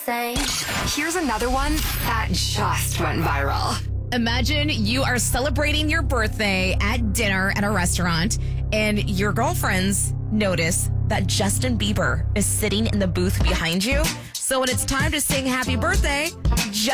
same. Here's another one that just went viral. Imagine you are celebrating your birthday at dinner at a restaurant, and your girlfriends notice that Justin Bieber is sitting in the booth behind you. So when it's time to sing happy birthday,